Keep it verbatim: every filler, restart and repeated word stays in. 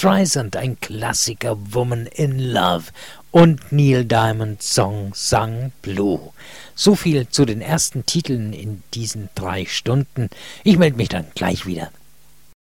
Streisand, ein Klassiker, Woman in Love, und Neil Diamonds Song Sang Blue. So viel zu den ersten Titeln in diesen drei Stunden. Ich melde mich dann gleich wieder.